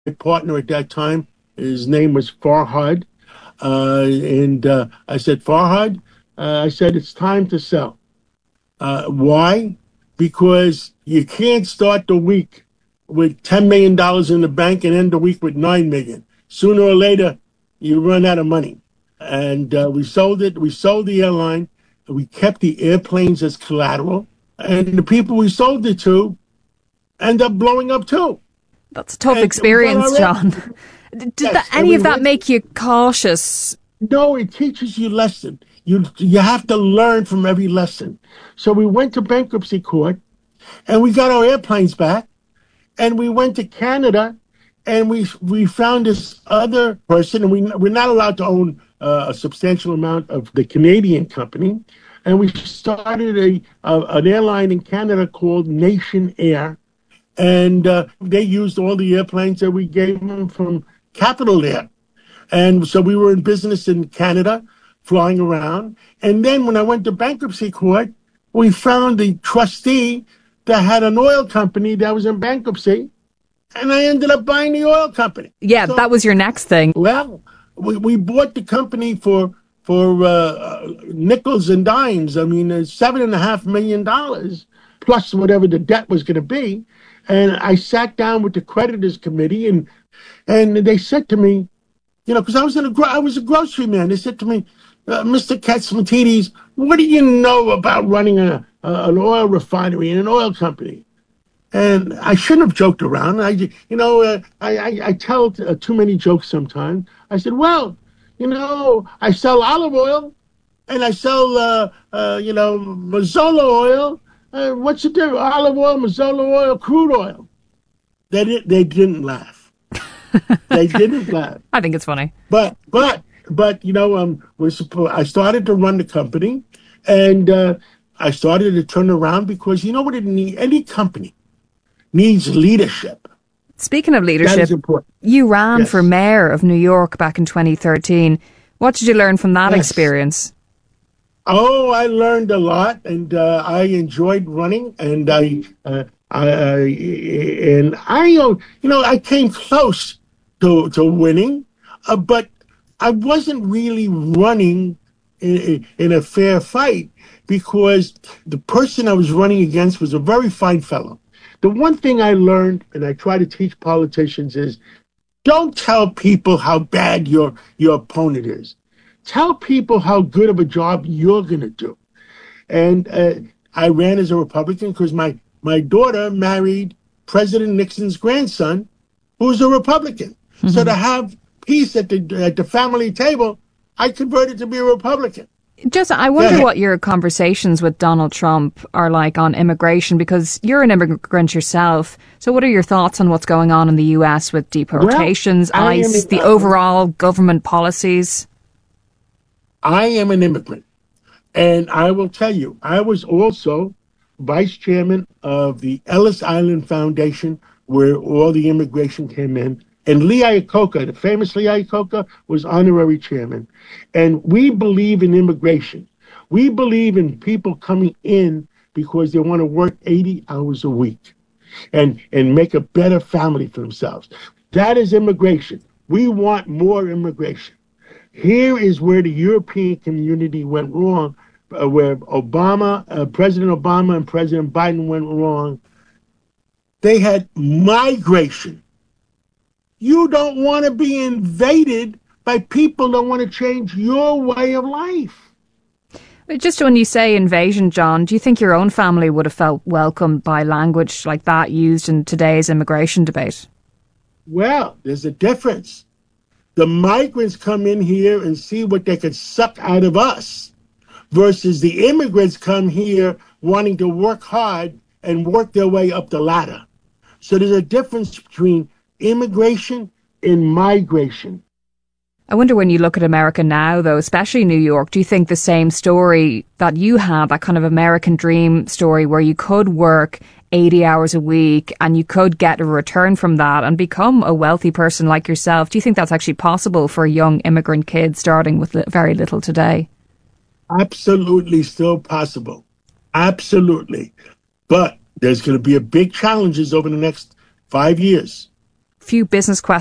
partner at that time, his name was Farhad. And I said, Farhad, I said, it's time to sell. Why? Because you can't start the week with $10 million in the bank and end the week with $9 million. Sooner or later, you run out of money. And we sold it. We sold the airline. We kept the airplanes as collateral. And the people we sold it to end up blowing up too. That's a tough experience, John. Did any of that make you cautious? No, it teaches you lesson. You have to learn from every lesson. So we went to bankruptcy court, and we got our airplanes back, and we went to Canada, and we found this other person, and we're not allowed to own a substantial amount of the Canadian company, and we started an airline in Canada called Nation Air, and they used all the airplanes that we gave them from Capital Air. And so we were in business in Canada, flying around. And then when I went to bankruptcy court, we found the trustee that had an oil company that was in bankruptcy. And I ended up buying the oil company. Yeah, so, that was your next thing. Well, we bought the company for nickels and dimes. I mean, $7.5 million plus whatever the debt was going to be. And I sat down with the creditors committee, and they said to me, because I was a grocery man. They said to me, Mr. Catsimatidis, what do you know about running an oil refinery and an oil company? And I shouldn't have joked around. I tell too many jokes sometimes. I said, well, I sell olive oil and I sell, Mazola oil. What's the difference? Olive oil, Mazola oil, crude oil. They didn't laugh. They didn't laugh. I think it's funny. But I started to run the company, and I started to turn around because you know what it needs? Any company needs leadership. Speaking of leadership, that is important. You ran for mayor of New York back in 2013. What did you learn from that experience? Oh, I learned a lot, and I enjoyed running, and I came close to winning, but I wasn't really running in a fair fight because the person I was running against was a very fine fellow. The one thing I learned, and I try to teach politicians, is don't tell people how bad your opponent is. Tell people how good of a job you're going to do. And I ran as a Republican because my daughter married President Nixon's grandson, who's a Republican. Mm-hmm. So to have peace at the family table, I converted to be a Republican. Just, I wonder what your conversations with Donald Trump are like on immigration, because you're an immigrant yourself. So what are your thoughts on what's going on in the US with deportations, ICE, the overall government policies? I am an immigrant. And I will tell you, I was also vice chairman of the Ellis Island Foundation, where all the immigration came in. And Lee Iacocca, the famous Lee Iacocca, was honorary chairman. And we believe in immigration. We believe in people coming in because they want to work 80 hours a week and make a better family for themselves. That is immigration. We want more immigration. Here is where the European community went wrong, where President Obama and President Biden went wrong. They had migration. You don't want to be invaded by people that want to change your way of life. Just when you say invasion, John, do you think your own family would have felt welcomed by language like that used in today's immigration debate? Well, there's a difference. The migrants come in here and see what they could suck out of us versus the immigrants come here wanting to work hard and work their way up the ladder. So there's a difference between immigration and migration. I wonder, when you look at America now, though, especially New York, do you think the same story that you had, that kind of American dream story where you could work 80 hours a week and you could get a return from that and become a wealthy person like yourself, do you think that's actually possible for a young immigrant kid starting with very little today? Absolutely still possible. Absolutely. But there's going to be a big challenges over the next 5 years. few business questions